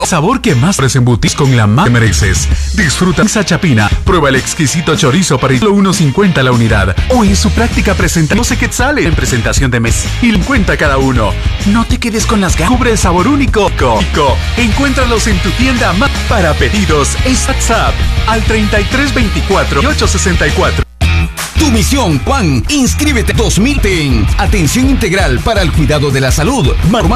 Sabor que más embutís con la más que mereces. Disfruta pizza chapina. Prueba el exquisito chorizo para solo 1.50 la unidad. O en su práctica presenta 12 quetzales en presentación de mes y 50 cada uno. No te quedes con las ganas. Cubre el sabor único. Encuéntralos en tu tienda más. Para pedidos es WhatsApp al 3324 864. Tu misión, Juan. Inscríbete 2010. Atención integral para el cuidado de la salud.